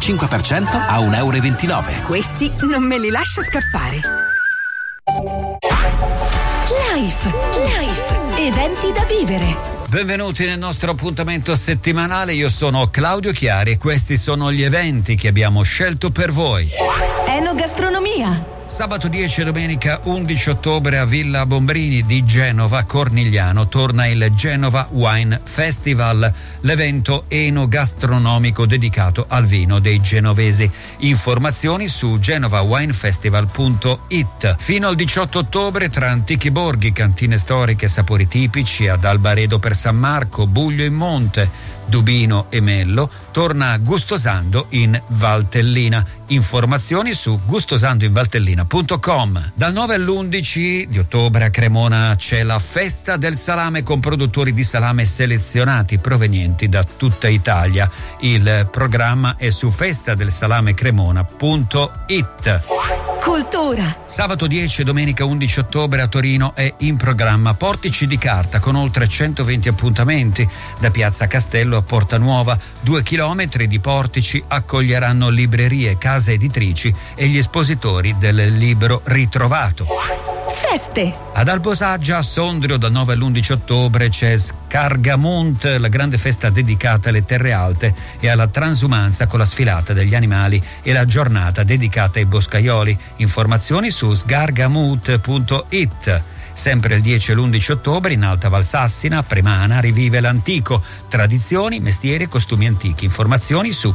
25% a €1,29. Questi non me li lascio scappare. Life. Eventi da vivere. Benvenuti nel nostro appuntamento settimanale, io sono Claudio Chiari e questi sono gli eventi che abbiamo scelto per voi. Enogastronomia. Sabato 10 e domenica 11 ottobre a Villa Bombrini di Genova Cornigliano torna il Genova Wine Festival, l'evento enogastronomico dedicato al vino dei genovesi. Informazioni su genovawinefestival.it. Fino al 18 ottobre tra antichi borghi, cantine storiche, sapori tipici ad Albaredo per San Marco, Buglio in Monte, Dubino e Mello, torna Gustosando in Valtellina. Informazioni su gustosandoinvaltellina.com. Dal 9 all'11 di ottobre a Cremona c'è la Festa del Salame con produttori di salame selezionati provenienti da tutta Italia. Il programma è su festadelsalamecremona.it. Cultura. Sabato 10 e domenica 11 ottobre a Torino è in programma Portici di Carta con oltre 120 appuntamenti. Da Piazza Castello a Porta Nuova, 2 chilometri di portici accoglieranno librerie, case editrici e gli espositori del libro ritrovato. Feste. Ad Albosaggia, a Sondrio, dal 9 all'11 ottobre c'è Scargamont, la grande festa dedicata alle terre alte e alla transumanza con la sfilata degli animali e la giornata dedicata ai boscaioli. Informazioni su sgargamut.it. Sempre il 10 e l'11 ottobre in Alta Valsassina, Premana rivive l'antico, tradizioni, mestieri e costumi antichi. Informazioni su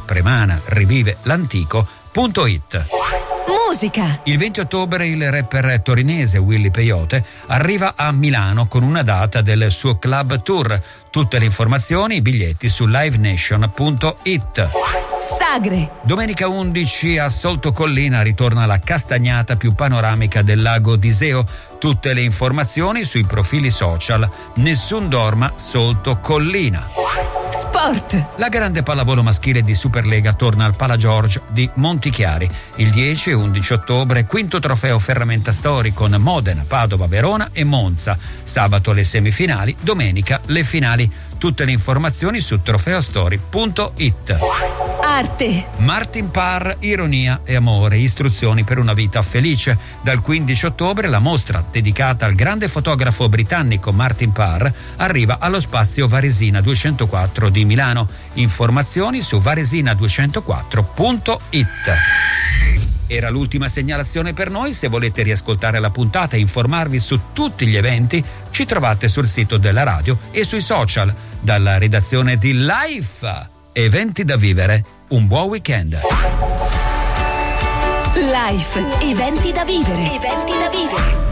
premanarivivelantico.it. Musica. Il 20 ottobre il rapper torinese Willy Peyote arriva a Milano con una data del suo club tour. Tutte le informazioni e i biglietti su livenation.it. Sagre. Domenica 11 a Solto Collina ritorna la castagnata più panoramica del lago d'Iseo. Tutte le informazioni sui profili social Nessun Dorma Solto Collina. Sport. La grande pallavolo maschile di Superlega torna al Pala George di Montichiari. Il 10 e 11 ottobre quinto trofeo Ferramenta Stori con Modena, Padova, Verona e Monza. Sabato le semifinali, domenica le finali. Tutte le informazioni su trofeostori.it. Arte. Martin Parr, Ironia e amore, istruzioni per una vita felice. Dal 15 ottobre la mostra dedicata al grande fotografo britannico Martin Parr arriva allo Spazio Varesina 204 di Milano. Informazioni su varesina204.it. Era l'ultima segnalazione per noi. Se volete riascoltare la puntata e informarvi su tutti gli eventi, ci trovate sul sito della radio e sui social. Dalla redazione di Life, eventi da vivere, un buon weekend. Life, eventi da vivere. Eventi da vivere.